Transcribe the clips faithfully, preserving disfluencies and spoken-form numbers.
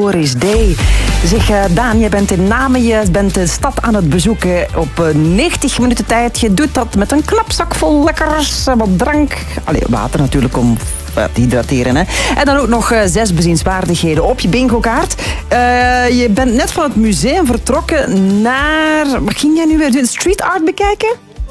Doris D. Zeg, uh, Daan, je bent in Namen, je bent de stad aan het bezoeken op uh, negentig minuten tijd. Je doet dat met een knapzak vol lekkers, uh, wat drank. Allee, water natuurlijk om uh, te hydrateren. Hè. En dan ook nog uh, zes bezienswaardigheden op je bingo-kaart. Uh, je bent net van het museum vertrokken naar... Wat ging jij nu weer doen? Street art bekijken?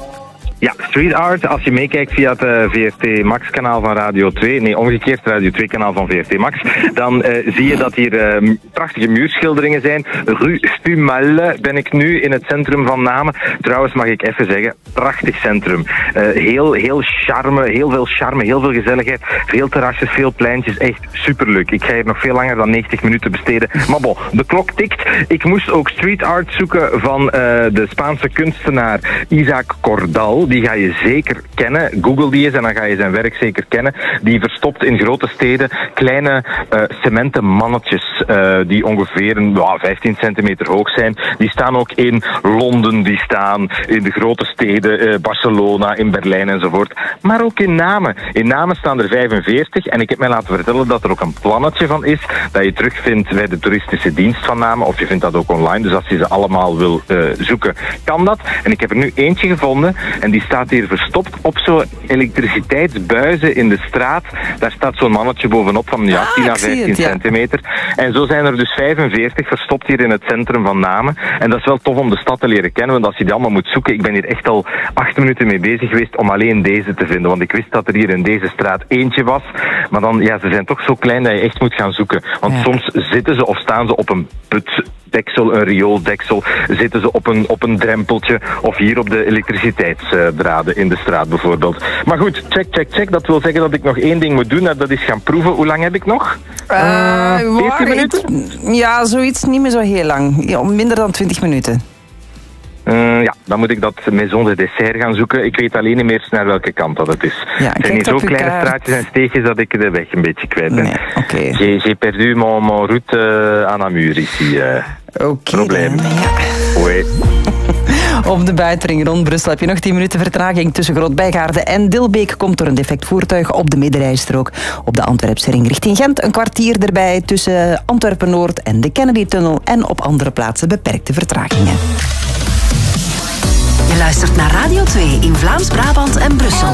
Ja, street art. Als je meekijkt via het uh, V R T Max-kanaal van Radio twee, nee, omgekeerd, Radio twee-kanaal van V R T Max, dan uh, zie je dat hier uh, prachtige muurschilderingen zijn. Rue Stumalle ben ik nu in het centrum van Namen. Trouwens, mag ik even zeggen, prachtig centrum. Uh, heel, heel charme, heel veel charme, heel veel gezelligheid, veel terrasjes, veel pleintjes, echt superleuk. Ik ga hier nog veel langer dan negentig minuten besteden. Maar bon, de klok tikt. Ik moest ook street art zoeken van uh, de Spaanse kunstenaar Isaac Cordal. Die ga je zeker kennen. Google die eens en dan ga je zijn werk zeker kennen. Die verstopt in grote steden kleine uh, cementen mannetjes uh, die ongeveer een, uh, vijftien centimeter hoog zijn. Die staan ook in Londen, die staan in de grote steden, uh, Barcelona, in Berlijn enzovoort. Maar ook in Namen. In Namen staan er vijfenveertig en ik heb mij laten vertellen dat er ook een plannetje van is dat je terugvindt bij de toeristische dienst van Namen. Of je vindt dat ook online. Dus als je ze allemaal wil uh, zoeken, kan dat. En ik heb er nu eentje gevonden. En die staat hier verstopt op zo'n elektriciteitsbuizen in de straat. Daar staat zo'n mannetje bovenop van ja, tien à vijftien het, ja. centimeter. En zo zijn er dus vijfenveertig verstopt hier in het centrum van Namen. En dat is wel tof om de stad te leren kennen, want als je die allemaal moet zoeken... Ik ben hier echt al acht minuten mee bezig geweest om alleen deze te vinden. Want ik wist dat er hier in deze straat eentje was. Maar dan, ja, ze zijn toch zo klein dat je echt moet gaan zoeken. Want ja. soms zitten ze of staan ze op een put... deksel, een riooldeksel, zitten ze op een, op een drempeltje of hier op de elektriciteitsdraden in de straat bijvoorbeeld. Maar goed, check, check, check. Dat wil zeggen dat ik nog één ding moet doen, dat is gaan proeven. Hoe lang heb ik nog? Uh, veertien minuten? Ja, zoiets niet meer zo heel lang. Ja, minder dan twintig minuten. Uh, ja, dan moet ik dat maison de dessert gaan zoeken. Ik weet alleen niet meer naar welke kant dat het is. Ja, het zijn hier zo kleine kaart. straatjes en steegjes dat ik de weg een beetje kwijt ben. Nee, okay. J'ai perdu mon, mon route uh, à Namur ici. Uh, Oké. Okay, probleem. Ja. Oui. Op de buitenring rond Brussel heb je nog tien minuten vertraging. Tussen Grootbijgaarden en Dilbeek komt door een defect voertuig op de middenrijstrook. Op de Antwerpse ring richting Gent een kwartier erbij tussen Antwerpen-Noord en de Kennedy-tunnel. En op andere plaatsen beperkte vertragingen. Je luistert naar Radio twee in Vlaams-Brabant en Brussel.